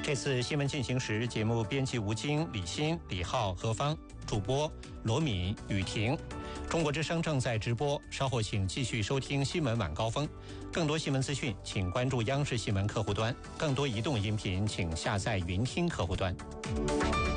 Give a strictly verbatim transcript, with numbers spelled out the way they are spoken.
这次新闻进行时，节目编辑吴京、李欣、李浩、何芳，主播罗敏、雨婷。中国之声正在直播，稍后请继续收听新闻晚高峰。更多新闻资讯，请关注央视新闻客户端；更多移动音频，请下载云听客户端。